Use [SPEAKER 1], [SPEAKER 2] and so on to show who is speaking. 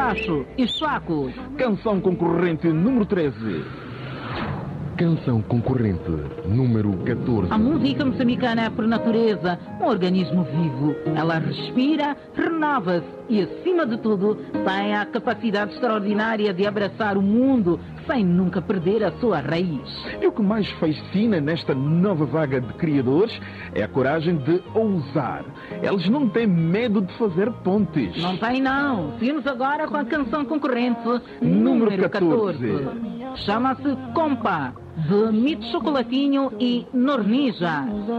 [SPEAKER 1] baixo e sacos.
[SPEAKER 2] Canção concorrente número 13.
[SPEAKER 3] Canção concorrente número 14.
[SPEAKER 1] A música moçambicana é, por natureza, um organismo vivo. Ela respira, renova-se e, acima de tudo, tem a capacidade extraordinária de abraçar o mundo sem nunca perder a sua raiz.
[SPEAKER 2] E o que mais fascina nesta nova vaga de criadores é a coragem de ousar. Eles não têm medo de fazer pontes.
[SPEAKER 1] Não tem, não. Seguimos agora com a canção concorrente
[SPEAKER 2] Número 14.
[SPEAKER 1] Chama-se Compa, de Mito Chocolatinho e Nornija.